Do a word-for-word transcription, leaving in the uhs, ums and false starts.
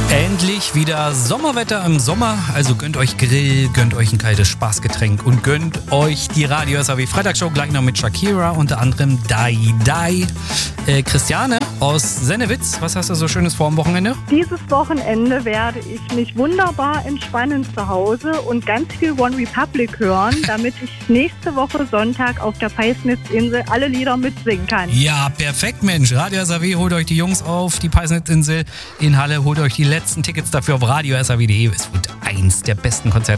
Endlich wieder Sommerwetter im Sommer, also gönnt euch Grill, gönnt euch ein kaltes Spaßgetränk und gönnt euch die Radio S A W Freitagsshow gleich noch mit Shakira, unter anderem Dai Dai. Äh, Christiane aus Sennewitz, was hast du so Schönes vor am Wochenende? Dieses Wochenende werde ich mich wunderbar entspannen zu Hause und ganz viel One Republic hören, damit ich nächste Woche Sonntag auf der Peisnitzinsel alle Lieder mitsingen kann. Ja, perfekt, Mensch. Radio S A W, holt euch die Jungs auf die Peisnitzinsel in Halle, holt euch die letzten Tickets dafür auf radio s a w punkt d e. Es wird eins der besten Konzerte